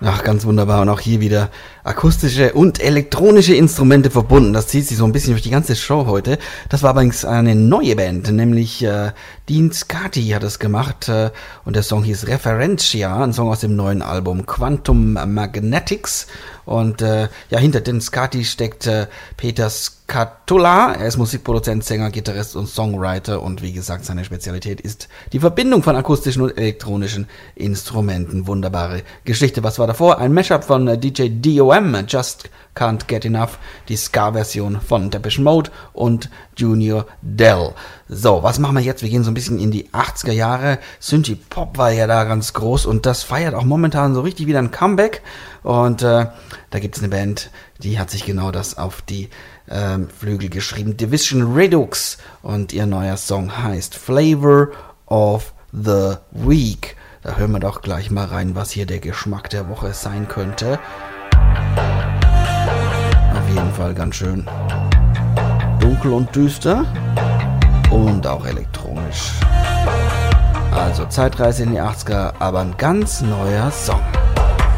Ach, ganz wunderbar. Und auch hier wieder akustische und elektronische Instrumente verbunden. Das zieht sich so ein bisschen durch die ganze Show heute. Das war übrigens eine neue Band, nämlich Dean Scarty hat es gemacht. Und der Song hieß Referentia, ein Song aus dem neuen Album Quantum Magnetics. Und hinter Dean Scarty steckt Peter Scatula. Er ist Musikproduzent, Sänger, Gitarrist und Songwriter. Und wie gesagt, seine Spezialität ist die Verbindung von akustischen und elektronischen Instrumenten. Wunderbare Geschichte. Was war davor? Ein Mashup von DJ DOM, Just Can't Get Enough, die Ska-Version von Depeche Mode und Junior Dell. So, was machen wir jetzt? Wir gehen so ein bisschen in die 80er Jahre. Synthie-Pop war ja da ganz groß und das feiert auch momentan so richtig wieder ein Comeback. Und da gibt's eine Band, die hat sich genau das auf die Flügel geschrieben. Division Redux, und ihr neuer Song heißt Flavor of the Week. Da hören wir doch gleich mal rein, was hier der Geschmack der Woche sein könnte. Auf jeden Fall ganz schön dunkel und düster und auch elektronisch. Also Zeitreise in die 80er, aber ein ganz neuer Song.